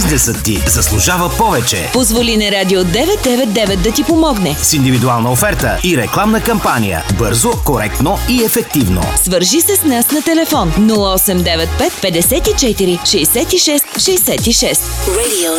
Бизнесът ти заслужава повече. Позволи на Радио 999 да ти помогне. С индивидуална оферта и рекламна кампания. Бързо, коректно и ефективно. Свържи се с нас на телефон 0895 54 66 66. Radio